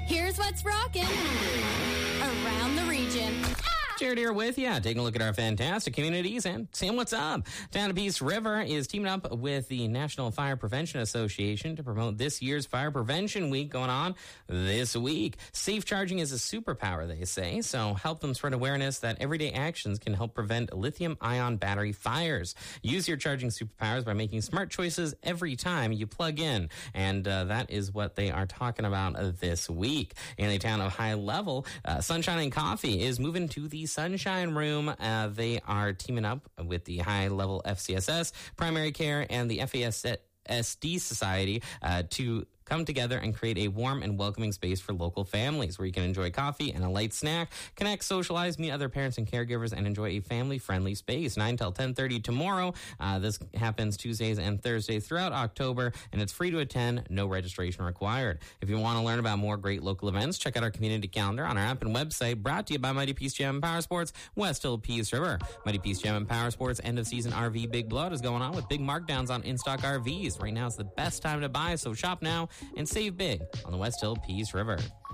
Here's what's rocking around the region. Jared here with you, taking a look at our fantastic communities and seeing what's up. Town of Peace River is teaming up with the National Fire Prevention Association to promote this year's Fire Prevention Week going on this week. Safe charging is a superpower, they say, so help them spread awareness that everyday actions can help prevent lithium-ion battery fires. Use your charging superpowers by making smart choices every time you plug in, and that is what they are talking about this week. In the town of High Level, Sunshine and Coffee is moving to the Sunshine Room. They are teaming up with the High Level FCSS, Primary Care, and the FASD Society to come together and create a warm and welcoming space for local families where you can enjoy coffee and a light snack, connect, socialize, meet other parents and caregivers, and enjoy a family-friendly space. 9 till 10:30 tomorrow. This happens Tuesdays and Thursdays throughout October, and it's free to attend, no registration required. If you want to learn about more great local events, check out our community calendar on our app and website, brought to you by Mighty Peace Gym and Power Sports, West Hill Peace River. Mighty Peace Gym and Power Sports end-of-season RV Big Blowout is going on with big markdowns on in-stock RVs. Right now is the best time to buy, so shop now and save big on the West Hill Peace River.